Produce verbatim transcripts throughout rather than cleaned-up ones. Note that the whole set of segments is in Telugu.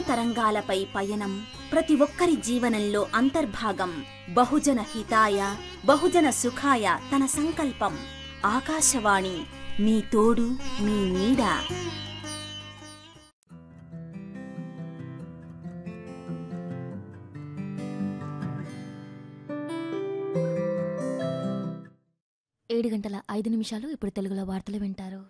తరంగాలపై పయనం ప్రతి ఒక్కరి జీవనంలో అంతర్భాగం. బహుజన హితాయ బహుజన సుఖాయ తన సంకల్పం. ఆకాశవాణి మీ తోడు మీ నీడ. ఏడు గంటల ఐదు నిమిషాలు. ఇప్పుడు తెలుగులో వార్తలు వింటారు.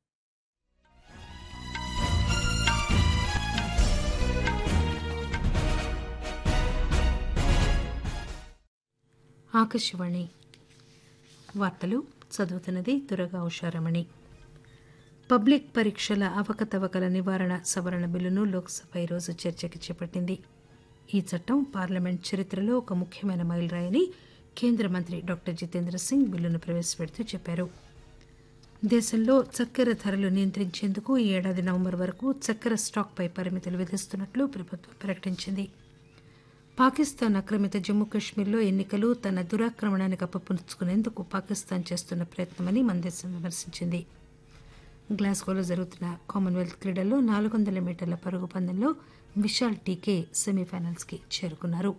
ఆకాశవాణి వార్తలు చదువుతున్నది దుర్గా ఉషారమణి. పబ్లిక్ పరీక్షల అవకతవకల నివారణ సవరణ బిల్లును లోక్సభ ఈరోజు చర్చకి చేపట్టింది. ఈ చట్టం పార్లమెంట్ చరిత్రలో ఒక ముఖ్యమైన మైలురాయని కేంద్ర మంత్రి డాక్టర్ జితేంద్ర సింగ్ బిల్లును ప్రవేశపెడుతూ చెప్పారు. దేశంలో చక్కెర ధరలు నియంత్రించేందుకు ఈ ఏడాది నవంబర్ వరకు చక్కెర స్టాక్పై పరిమితులు విధిస్తున్నట్లు ప్రభుత్వం ప్రకటించింది. పాకిస్తాన్ ఆక్రమిత జమ్మూ కశ్మీర్లో ఎన్నికలు తన దురాక్రమణాన్ని కప్పిపుచ్చుకునేందుకు పాకిస్తాన్ చేస్తున్న ప్రయత్నమని మన దేశం విమర్శించింది. గ్లాస్గోలో జరుగుతున్న కామన్వెల్త్ క్రీడల్లో నాలుగు వందల మీటర్ల పరుగు పందెంలో విశాల్ టీకే సెమీఫైనల్స్ కి చేరుకున్నారు.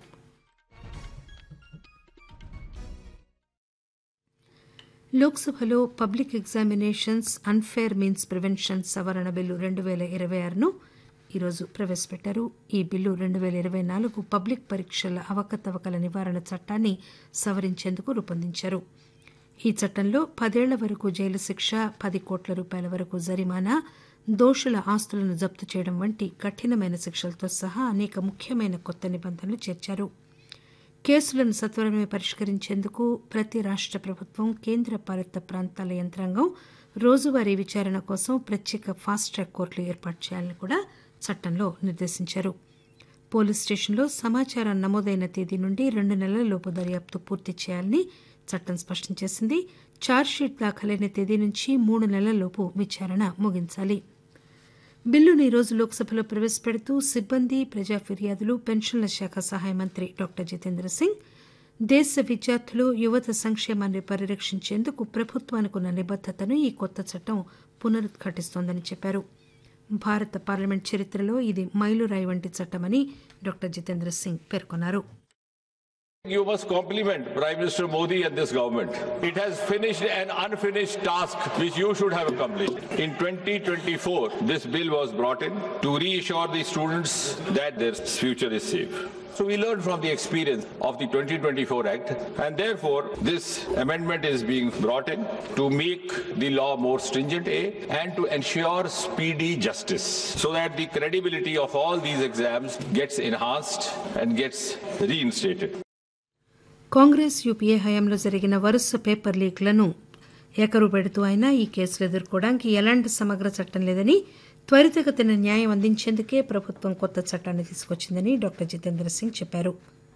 లోక్సభలో public examinations unfair means prevention సవరణ బిల్లు రెండు వేల ఇరవై ఆరును ఈరోజు ప్రవేశపెట్టారు. ఈ బిల్లు రెండు వేల ఇరవై నాలుగు పబ్లిక్ పరీక్షల అవకతవకల నివారణ చట్టాన్ని సవరించేందుకు రూపొందించారు. ఈ చట్టంలో పదేళ్ల వరకు జైలు శిక్ష, పది కోట్ల రూపాయల వరకు జరిమానా, దోషుల ఆస్తులను జప్తు చేయడం వంటి కఠినమైన శిక్షలతో సహా అనేక ముఖ్యమైన కొత్త నిబంధనలు చేర్చారు. కేసులను సత్వరమే పరిష్కరించేందుకు ప్రతి రాష్ట ప్రభుత్వం, కేంద్ర పాలిత ప్రాంతాల యంత్రాంగం రోజువారీ విచారణ కోసం ప్రత్యేక ఫాస్ట్ ట్రాక్ కోర్టులు ఏర్పాటు చేయాలని కూడా చట్టంలో నిర్దేశించారు. పోలీస్ స్టేషన్లో సమాచారం నమోదైన తేదీ నుండి రెండు నెలలలోపు దర్యాప్తు పూర్తి చేయాలని చట్టం స్పష్టం చేసింది. ఛార్జ్షీట్ దాఖలైన తేదీ నుంచి మూడు నెలలలోపు విచారణ ముగించాలి. బిల్లును ఈరోజు లోక్సభలో ప్రవేశపెడుతూ సిబ్బంది, ప్రజా ఫిర్యాదులు, పెన్షన్ల శాఖ సహాయ మంత్రి డాక్టర్ జితేంద్ర సింగ్ దేశ విద్యార్థులు, యువత సంక్షేమాన్ని పరిరక్షించేందుకు ప్రభుత్వానికి ఉన్న నిబద్దతను ఈ కొత్త చట్టం పునరుద్ఘాటిస్తోందని చెప్పారు. భారత పార్లమెంట్ చరిత్రలో ఇది మైలురాయి వంటి చట్టమని డాక్టర్ జితేంద్ర సింగ్ పేర్కొన్నారు. You must compliment Prime Minister Modi and this government. It has finished an unfinished task which you should have accomplished. In twenty twenty-four, this bill was brought in to reassure the students that their future is safe. So we learned from the experience of the twenty twenty-four Act, and therefore this amendment is being brought in to make the law more stringent A, and to ensure speedy justice so that the credibility of all these exams gets enhanced and gets reinstated. Congress UPA హయాంలో జరిగిన వరుస పేపర్ లీక్లను ఏకరు పెడుతూ ఆయన ఈ కేసులు ఎదుర్కోవడానికి ఎలాంటి సమగ్ర చట్టం లేదని, త్వరితగతిన న్యాయం అందించేందుకే ప్రభుత్వం కొత్త చట్టాన్ని తీసుకొచ్చిందని డాక్టర్ జితేంద్ర సింగ్ చెప్పారు.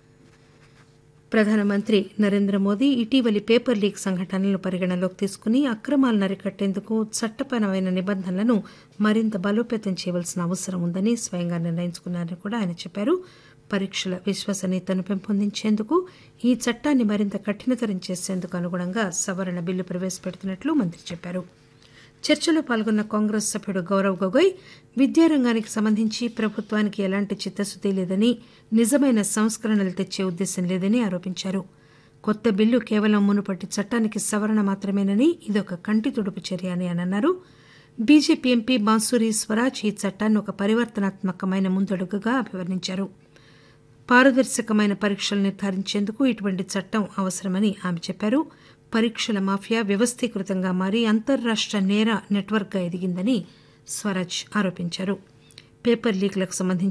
ప్రధానమంత్రి నరేంద్ర మోదీ ఇటీవలి పేపర్ లీక్ సంఘటనలను పరిగణనలోకి తీసుకుని అక్రమాలను అరికట్టేందుకు చట్టపరమైన నిబంధనలను మరింత బలోపేతం చేయవలసిన అవసరం ఉందని స్వయంగా నిర్ణయించుకున్నారని కూడా ఆయన చెప్పారు. పరీక్షల విశ్వసనీయతను పెంపొందించేందుకు ఈ చట్టాన్ని మరింత కఠినతరం చేసేందుకు అనుగుణంగా సవరణ బిల్లు ప్రవేశపెడుతున్నట్లు మంత్రి చెప్పారు. చర్చలో పాల్గొన్న కాంగ్రెస్ సభ్యుడు గౌరవ్ గొగోయ్ విద్యారంగానికి సంబంధించి ప్రభుత్వానికి ఎలాంటి చిత్తశుద్ది లేదని, నిజమైన సంస్కరణలు తెచ్చే ఉద్దేశం లేదని ఆరోపించారు. కొత్త బిల్లు కేవలం మునుపటి చట్టానికి సవరణ మాత్రమేనని, ఇదొక కంటి తుడుపు చర్య అని ఆయన అన్నారు. బీజేపీ ఎంపీ బాన్సురి స్వరాజ్ ఈ చట్టాన్ని ఒక పరివర్తనాత్మకమైన ముందడుగుగా అభివర్ణించారు. పారదర్శకమైన పరీక్షలు నిర్ధారించేందుకు ఇటువంటి చట్టం అవసరమని ఆమె చెప్పారు. పరీక్షల మాఫియా వ్యవస్థీకృతంగా మారి అంతర్రాష్ట నేర నెట్వర్క్గా ఎదిగిందని స్వరాజ్ ఆరోపించారు. పేపర్ లీక్లకు సంబంధించి